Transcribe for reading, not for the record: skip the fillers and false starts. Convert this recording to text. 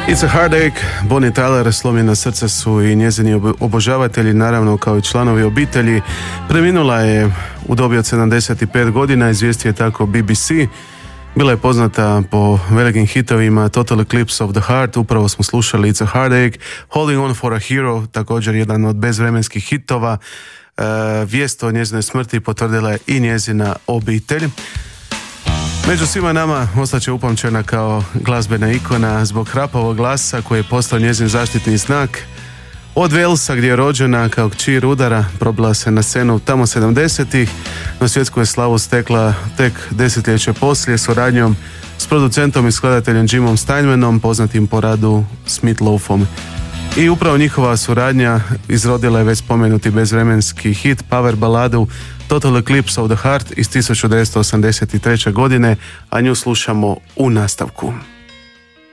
It's a Heartache, Bonnie Tyler, slomljena srca su i njezini obožavatelji, naravno kao i članovi obitelji. Preminula je u dobi od 75 godina, izvijestio je tako BBC. Bila je poznata po velikim hitovima Total Eclipse of the Heart, upravo smo slušali It's a Heartache, Holding on for a Hero, također jedan od bezvremenskih hitova. Vijest o njezinoj smrti potvrdila je i njezina obitelj. Među svima nama ostaće upamćena kao glazbena ikona zbog hrapavog glasa koji je postao njezin zaštitni znak. Od Walesa gdje je rođena kao kći rudara, probila se na scenu tamo 70-ih, no svjetsku je slavu stekla tek desetljeće poslije suradnjom s producentom i skladateljem Jimom Steinmanom, poznatim po radu s Meat Loafom. I upravo njihova suradnja izrodila je već spomenuti bezvremenski hit, power baladu Total Eclipse of the Heart iz 1983. godine, a nju slušamo u nastavku.